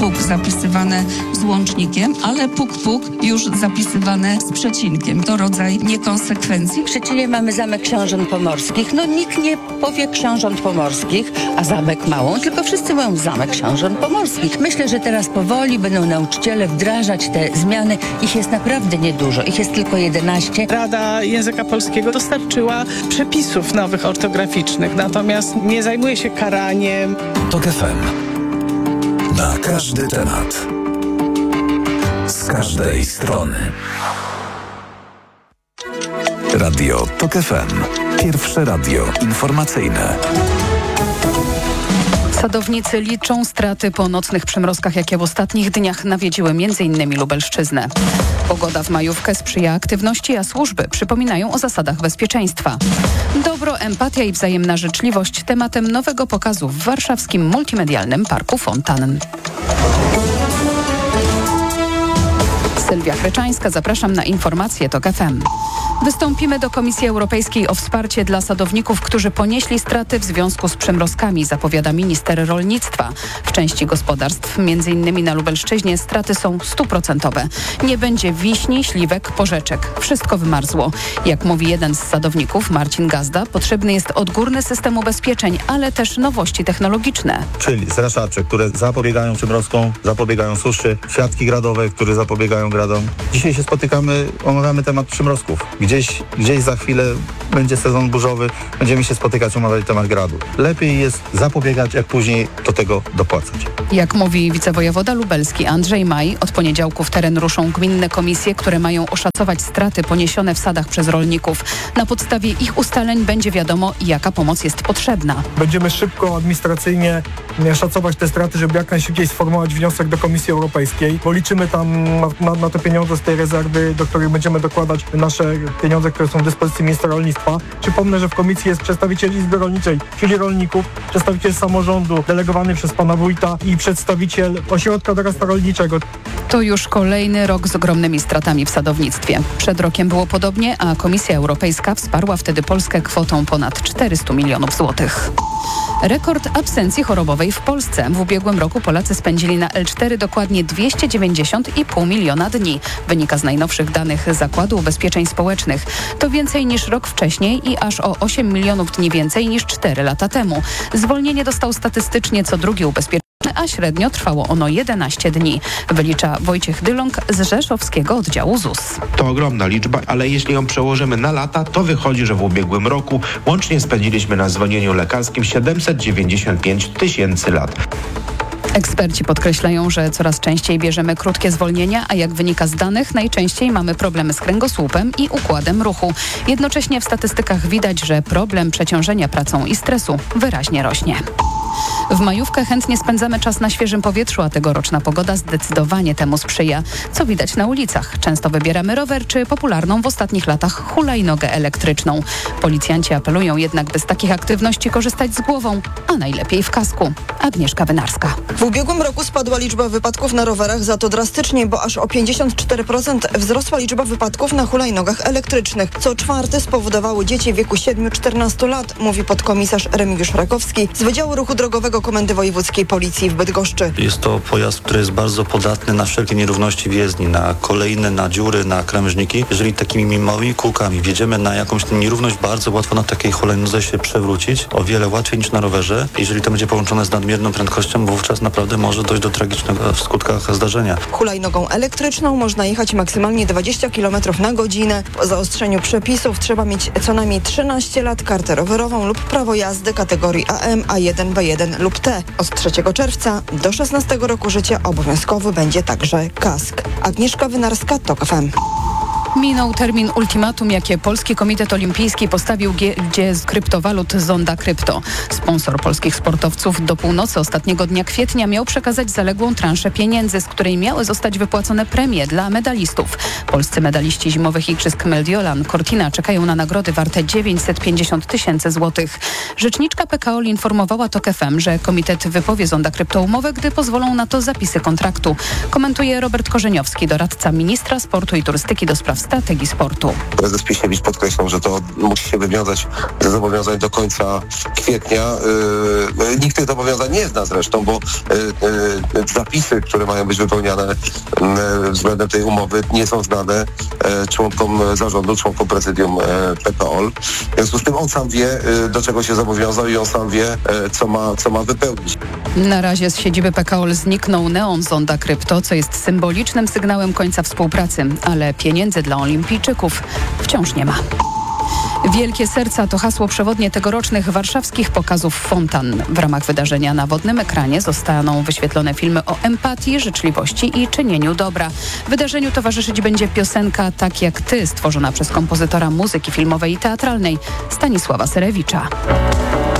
puk zapisywane z łącznikiem, ale puk już zapisywane z przecinkiem. To rodzaj niekonsekwencji. W Szczecinie mamy Zamek Książąt Pomorskich. Nikt nie powie Książąt Pomorskich, a Zamek Małą, tylko wszyscy mówią Zamek Książąt Pomorskich. Myślę, że teraz powoli będą nauczyciele wdrażać te zmiany. Ich jest naprawdę niedużo. Ich jest tylko 11. Rada Języka Polskiego dostarczyła przepisów nowych ortograficznych, natomiast nie zajmuje się karaniem. TOK FM. Na każdy temat. Z każdej strony. Radio TOK FM. Pierwsze radio informacyjne. Sadownicy liczą straty po nocnych przymrozkach, jakie w ostatnich dniach nawiedziły m.in. Lubelszczyznę. Pogoda w majówkę sprzyja aktywności, a służby przypominają o zasadach bezpieczeństwa. Dobro, empatia i wzajemna życzliwość tematem nowego pokazu w warszawskim multimedialnym Parku Fontan. Sylwia Chryczańska, zapraszam na informacje TOK FM. Wystąpimy do Komisji Europejskiej o wsparcie dla sadowników, którzy ponieśli straty w związku z przymrozkami, zapowiada minister rolnictwa. W części gospodarstw, m.in. na Lubelszczyźnie, straty są 100%. Nie będzie wiśni, śliwek, porzeczek. Wszystko wymarzło. Jak mówi jeden z sadowników, Marcin Gazda, potrzebny jest odgórny system ubezpieczeń, ale też nowości technologiczne. Czyli zraszacze, które zapobiegają przymrozkom, zapobiegają suszy, siatki gradowe, które zapobiegają gradom. Dzisiaj się spotykamy, omawiamy temat przymrozków. Gdzieś za chwilę będzie sezon burzowy, będziemy się spotykać, omawiać temat gradu. Lepiej jest zapobiegać, jak później do tego dopłacać. Jak mówi wicewojewoda lubelski Andrzej Maj, od poniedziałku w teren ruszą gminne komisje, które mają oszacować straty poniesione w sadach przez rolników. Na podstawie ich ustaleń będzie wiadomo, jaka pomoc jest potrzebna. Będziemy szybko, administracyjnie szacować te straty, żeby jak najszybciej sformułować wniosek do Komisji Europejskiej, bo liczymy tam na te pieniądze z tej rezerwy, do których będziemy dokładać nasze pieniądze, które są w dyspozycji ministra rolnictwa. Przypomnę, że w komisji jest przedstawiciel Izby Rolniczej, czyli rolników, przedstawiciel samorządu delegowany przez pana wójta i przedstawiciel ośrodka doradztwa rolniczego. To już kolejny rok z ogromnymi stratami w sadownictwie. Przed rokiem było podobnie, a Komisja Europejska wsparła wtedy Polskę kwotą ponad 400 milionów złotych. Rekord absencji chorobowej w Polsce. W ubiegłym roku Polacy spędzili na L4 dokładnie 290,5 miliona dni. Wynika z najnowszych danych Zakładu Ubezpieczeń Społecznych. To więcej niż rok wcześniej i aż o 8 milionów dni więcej niż 4 lata temu. Zwolnienie dostał statystycznie co drugi ubezpieczony, a średnio trwało ono 11 dni. Wylicza Wojciech Dylong z rzeszowskiego oddziału ZUS. To ogromna liczba, ale jeśli ją przełożymy na lata, to wychodzi, że w ubiegłym roku łącznie spędziliśmy na zwolnieniu lekarskim 795 tysięcy lat. Eksperci podkreślają, że coraz częściej bierzemy krótkie zwolnienia, a jak wynika z danych, najczęściej mamy problemy z kręgosłupem i układem ruchu. Jednocześnie w statystykach widać, że problem przeciążenia pracą i stresu wyraźnie rośnie. W majówkę chętnie spędzamy czas na świeżym powietrzu, a tegoroczna pogoda zdecydowanie temu sprzyja. Co widać na ulicach? Często wybieramy rower czy popularną w ostatnich latach hulajnogę elektryczną. Policjanci apelują jednak, by z takich aktywności korzystać z głową, a najlepiej w kasku. Agnieszka Wynarska. W ubiegłym roku spadła liczba wypadków na rowerach, za to drastycznie, bo aż o 54% wzrosła liczba wypadków na hulajnogach elektrycznych. Co czwarte spowodowały dzieci w wieku 7-14 lat, mówi podkomisarz Remigiusz Rakowski z Wydziału Ruchu Drogowego Komendy Wojewódzkiej Policji w Bydgoszczy. Jest to pojazd, który jest bardzo podatny na wszelkie nierówności w jezdni, na kolejne, na dziury, na krawężniki. Jeżeli takimi małymi kółkami wjedziemy na jakąś nierówność, bardzo łatwo na takiej hulajnodze się przewrócić. O wiele łatwiej niż na rowerze. Jeżeli to będzie połączone z nadmierną prędkością, wówczas naprawdę może dojść do tragicznego w skutkach zdarzenia. Hulajnogą elektryczną można jechać maksymalnie 20 km na godzinę. Po zaostrzeniu przepisów trzeba mieć co najmniej 13 lat, kartę rowerową lub prawo jazdy kategorii AM, A1, B1 lub T. Od 3 czerwca do 16 roku życia obowiązkowy będzie także kask. Agnieszka Wynarska, TOK FM. Minął termin ultimatum, jakie Polski Komitet Olimpijski postawił giełdzie z kryptowalut Zonda Krypto. Sponsor polskich sportowców do północy ostatniego dnia kwietnia miał przekazać zaległą transzę pieniędzy, z której miały zostać wypłacone premie dla medalistów. Polscy medaliści zimowych igrzysk Mediolan Cortina czekają na nagrody warte 950 tysięcy złotych. Rzeczniczka PKOL informowała TOK FM, że komitet wypowie Zonda Krypto umowę, gdy pozwolą na to zapisy kontraktu. Komentuje Robert Korzeniowski, doradca ministra sportu i turystyki do spraw strategii sportu. Prezes Piesiewicz podkreślał, że to musi się wywiązać ze zobowiązań do końca kwietnia. Nikt tych zobowiązań nie zna zresztą, bo zapisy, które mają być wypełniane względem tej umowy, nie są znane członkom zarządu, członkom prezydium PKOL. W związku z tym on sam wie, do czego się zobowiązał i on sam wie, co ma wypełnić. Na razie z siedziby PKOL zniknął neon Zonda Krypto, co jest symbolicznym sygnałem końca współpracy, ale pieniędzy dla olimpijczyków wciąż nie ma. Wielkie serca to hasło przewodnie tegorocznych warszawskich pokazów fontan. W ramach wydarzenia na wodnym ekranie zostaną wyświetlone filmy o empatii, życzliwości i czynieniu dobra. Wydarzeniu towarzyszyć będzie piosenka Tak jak ty, stworzona przez kompozytora muzyki filmowej i teatralnej Stanisława Serewicza.